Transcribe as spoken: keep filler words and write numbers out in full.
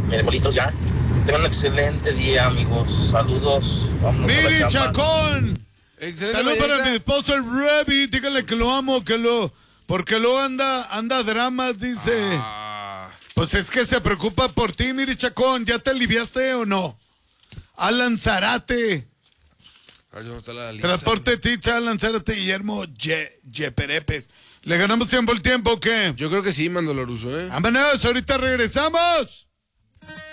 Miren, bolitos ya. Tengan un excelente día, amigos. Saludos. Vámonos a la Miri chamba. Chacón. Excelente Salud para mañanita. mi esposo el Revi. Dígale que lo amo, que lo. Porque luego anda, anda dramas, dice. Ah, Pues es que se preocupa por ti, Miri Chacón. ¿Ya te aliviaste o no? Alan Zarate. ay, ¿dónde está la lista? Transporte Ticha, Alan Zarate, Guillermo Ye, Yeperepes. ¿Le ganamos tiempo el tiempo o qué? Yo creo que sí, Mandoloruso, ¿eh? Vámonos, ahorita regresamos.